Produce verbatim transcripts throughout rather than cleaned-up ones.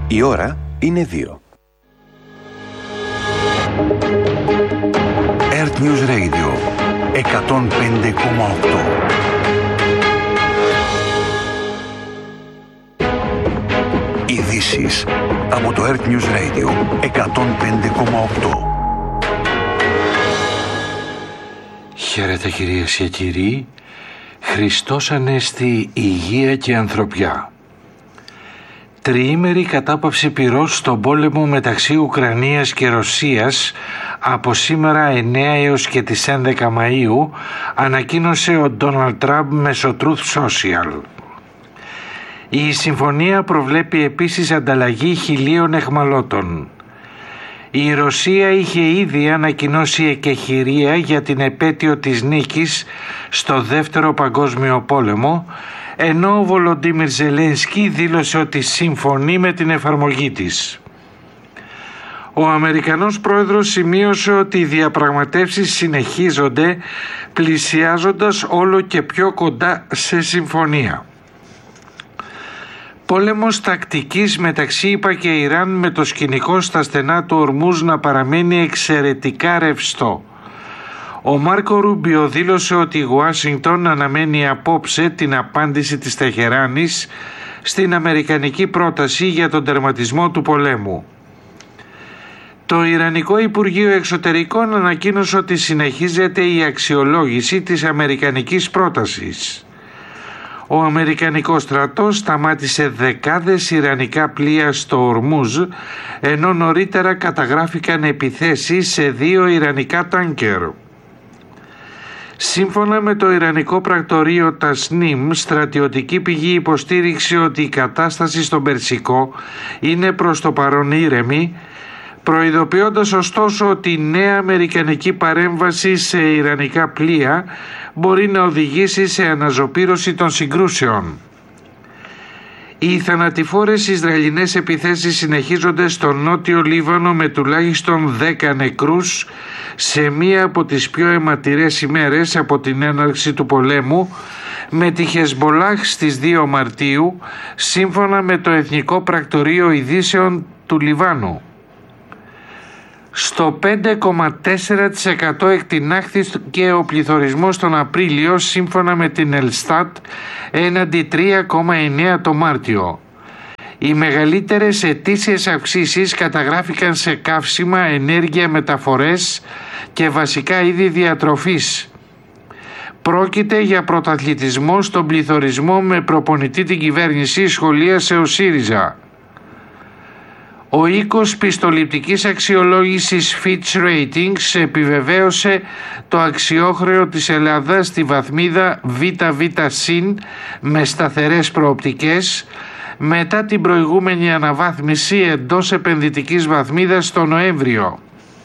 Η ώρα είναι δύο. Earth News Radio εκατόν πέντε κόμμα οκτώ. Ειδήσεις από το Earth News Radio εκατόν πέντε κόμμα οκτώ. Χαίρετε κυρίες και κύριοι. Χριστός Ανέστη, υγεία και ανθρωπιά. Τριήμερη κατάπαυση πυρός στον πόλεμο μεταξύ Ουκρανίας και Ρωσίας από σήμερα εννέα έως και τις έντεκα Μαΐου ανακοίνωσε ο Ντόναλντ Τραμπ μέσω Truth Social. Η συμφωνία προβλέπει επίσης ανταλλαγή χιλίων εχμαλώτων. Η Ρωσία είχε ήδη ανακοινώσει εκεχηρία για την επέτειο της νίκης στο Δεύτερο Παγκόσμιο Πόλεμο, ενώ ο Βολοντίμιρ Ζελένσκι δήλωσε ότι συμφωνεί με την εφαρμογή της. Ο Αμερικανός πρόεδρος σημείωσε ότι οι διαπραγματεύσεις συνεχίζονται, πλησιάζοντας όλο και πιο κοντά σε συμφωνία. Πόλεμος τακτικής μεταξύ ΗΠΑ και Ιράν, με το σκηνικό στα στενά του Ορμούζ να παραμένει εξαιρετικά ρευστό. Ο Μάρκο Ρούμπιο δήλωσε ότι η Ουάσιγκτον αναμένει απόψε την απάντηση της Τεχεράνης στην αμερικανική πρόταση για τον τερματισμό του πολέμου. Το Ιρανικό Υπουργείο Εξωτερικών ανακοίνωσε ότι συνεχίζεται η αξιολόγηση της αμερικανικής πρότασης. Ο Αμερικανικός στρατός σταμάτησε δεκάδες ιρανικά πλοία στο Ορμούζ, ενώ νωρίτερα καταγράφηκαν επιθέσεις σε δύο ιρανικά τάνκερ. Σύμφωνα με το Ιρανικό πρακτορείο Τασνίμ, στρατιωτική πηγή υποστήριξε ότι η κατάσταση στον Περσικό είναι προς το παρόν ήρεμη, προειδοποιώντας ωστόσο ότι η νέα αμερικανική παρέμβαση σε ιρανικά πλοία μπορεί να οδηγήσει σε αναζωπήρωση των συγκρούσεων. Οι θανατηφόρες Ισραηλινές επιθέσεις συνεχίζονται στο νότιο Λίβανο με τουλάχιστον δέκα νεκρούς σε μία από τις πιο αιματηρές ημέρες από την έναρξη του πολέμου, με τη Χεσμπολάχ στις δύο Μαρτίου, σύμφωνα με το Εθνικό Πρακτορείο Ειδήσεων του Λιβάνου. Στο πέντε κόμμα τέσσερα τοις εκατό εκτινάχθηκε ο πληθωρισμός τον Απρίλιο, σύμφωνα με την Ελστάτ, έναντι τρία κόμμα εννέα το Μάρτιο. Οι μεγαλύτερες ετήσιες αυξήσεις καταγράφηκαν σε καύσιμα, ενέργεια, μεταφορές και βασικά είδη διατροφής. Πρόκειται για πρωταθλητισμό στον πληθωρισμό, με προπονητή την κυβέρνηση, σχολίασε ο ΣΥΡΙΖΑ. Ο οίκος πιστοληπτικής αξιολόγησης Fitch Ratings επιβεβαίωσε το αξιόχρεο της Ελλάδας στη βαθμίδα βι βι συν με σταθερές προοπτικές, μετά την προηγούμενη αναβάθμιση εντός επενδυτικής βαθμίδας το Νοέμβριο.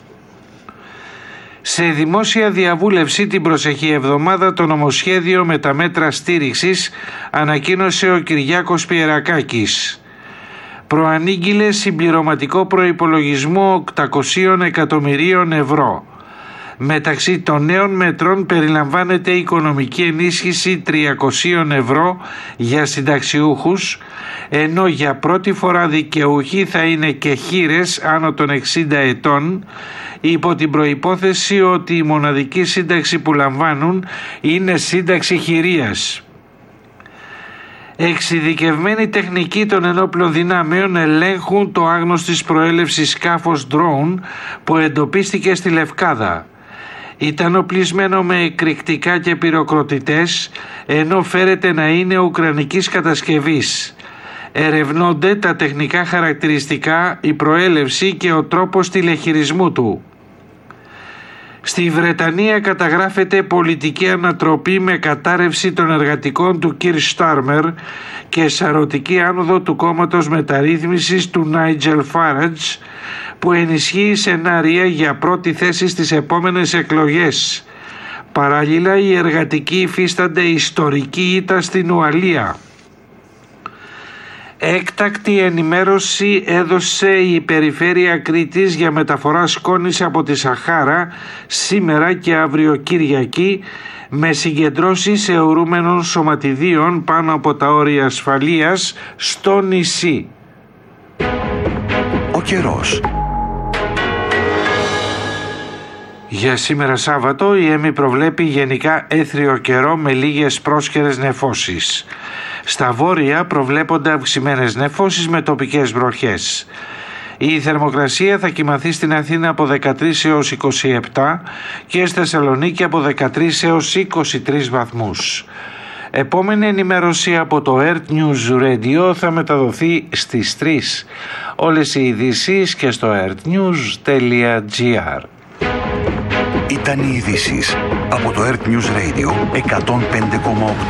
Σε δημόσια διαβούλευση την προσεχή εβδομάδα το νομοσχέδιο με τα μέτρα στήριξης ανακοίνωσε ο Κυριάκος Πιερακάκης. Προανήγγειλε συμπληρωματικό προϋπολογισμό οκτακόσια εκατομμυρίων ευρώ. Μεταξύ των νέων μέτρων περιλαμβάνεται οικονομική ενίσχυση τριακόσια ευρώ για συνταξιούχους, ενώ για πρώτη φορά δικαιούχοι θα είναι και χήρες άνω των εξήντα ετών, υπό την προϋπόθεση ότι η μοναδική σύνταξη που λαμβάνουν είναι σύνταξη χειρίας. Εξειδικευμένοι τεχνικοί των ενόπλων δυνάμεων ελέγχουν το άγνωστης προέλευσης σκάφος drone που εντοπίστηκε στη Λευκάδα. Ήταν οπλισμένο με εκρηκτικά και πυροκροτητές, ενώ φέρεται να είναι ουκρανικής κατασκευής. Ερευνώνται τα τεχνικά χαρακτηριστικά, η προέλευση και ο τρόπος τηλεχειρισμού του. Στη Βρετανία καταγράφεται πολιτική ανατροπή με κατάρρευση των εργατικών του Κιρ Στάρμερ και σαρωτική άνοδο του κόμματος μεταρρύθμισης του Νάιτζελ Φάραντζ, που ενισχύει σενάρια για πρώτη θέση στις επόμενες εκλογές. Παράλληλα, οι εργατικοί υφίστανται ιστορική ήττα στην Ουαλία. Έκτακτη ενημέρωση έδωσε η Περιφέρεια Κρήτης για μεταφορά σκόνης από τη Σαχάρα σήμερα και αύριο Κυριακή, με συγκεντρώσεις αιωρούμενων σωματιδίων πάνω από τα όρια ασφαλείας στο νησί. Ο καιρός. Για σήμερα Σάββατο η ΕΜΗ προβλέπει γενικά έθριο καιρό με λίγες πρόσχερες νεφώσεις. Στα βόρεια προβλέπονται αυξημένες νεφώσεις με τοπικές βροχές. Η θερμοκρασία θα κυμανθεί στην Αθήνα από δεκατρείς έως είκοσι επτά και στη Θεσσαλονίκη από δεκατρείς έως είκοσι τρεις βαθμούς. Επόμενη ενημέρωση από το Earth News Radio θα μεταδοθεί στις τρεις. Όλες οι ειδήσεις και στο earthnews τελεία gr. Ήταν οι ειδήσεις από το Earth News Radio εκατόν πέντε κόμμα οκτώ.